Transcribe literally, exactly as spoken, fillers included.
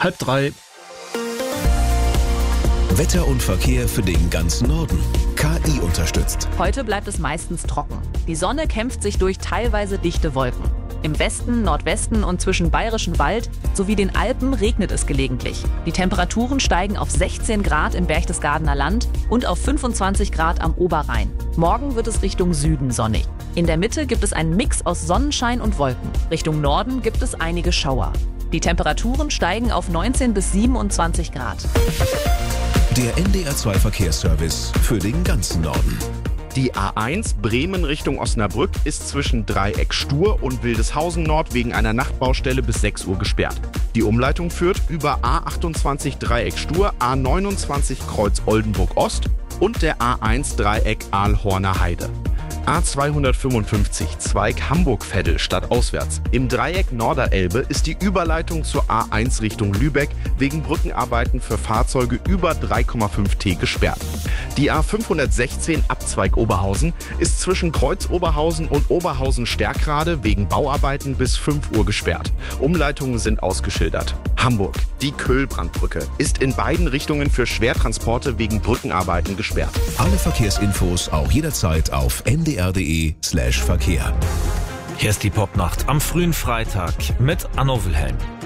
Halb drei. Wetter und Verkehr für den ganzen Norden. K I unterstützt. Heute bleibt es meistens trocken. Die Sonne kämpft sich durch teilweise dichte Wolken. Im Westen, Nordwesten und zwischen Bayerischem Wald sowie den Alpen regnet es gelegentlich. Die Temperaturen steigen auf sechzehn Grad im Berchtesgadener Land und auf fünfundzwanzig Grad am Oberrhein. Morgen wird es Richtung Süden sonnig. In der Mitte gibt es einen Mix aus Sonnenschein und Wolken. Richtung Norden gibt es einige Schauer. Die Temperaturen steigen auf neunzehn bis siebenundzwanzig Grad. Der N D R zwei Verkehrsservice für den ganzen Norden. Die A eins Bremen Richtung Osnabrück ist zwischen Dreieck Stur und Wildeshausen Nord wegen einer Nachtbaustelle bis sechs Uhr gesperrt. Die Umleitung führt über A achtundzwanzig Dreieck Stur, A neunundzwanzig Kreuz Oldenburg Ost und der A eins Dreieck Aalhorner Heide. A zweihundertfünfundfünfzig Zweig Hamburg-Veddel stadtauswärts. Im Dreieck Norderelbe ist die Überleitung zur A eins Richtung Lübeck wegen Brückenarbeiten für Fahrzeuge über drei Komma fünf T gesperrt. Die A fünfhundertsechzehn Abzweig Oberhausen ist zwischen Kreuz Oberhausen und Oberhausen-Stärkrade wegen Bauarbeiten bis fünf Uhr gesperrt. Umleitungen sind ausgeschildert. Hamburg. Die Köhlbrandbrücke ist in beiden Richtungen für Schwertransporte wegen Brückenarbeiten gesperrt. Alle Verkehrsinfos auch jederzeit auf n d r punkt d e slash Verkehr. Hier ist die Popnacht am frühen Freitag mit Anno Wilhelm.